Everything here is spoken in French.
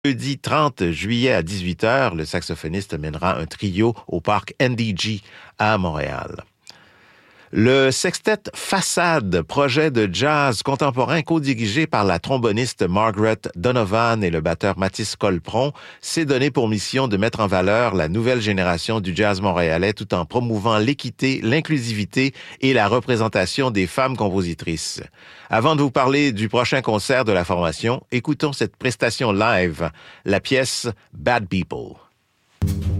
Jeudi 30 juillet à 18h, le saxophoniste mènera un trio au parc NDG à Montréal. Le sextet Façade, projet de jazz contemporain co-dirigé par la tromboniste Margaret Donovan et le batteur Mathis Colpron, s'est donné pour mission de mettre en valeur la nouvelle génération du jazz montréalais tout en promouvant l'équité, l'inclusivité et la représentation des femmes compositrices. Avant de vous parler du prochain concert de la formation, écoutons cette prestation live, la pièce Bad People.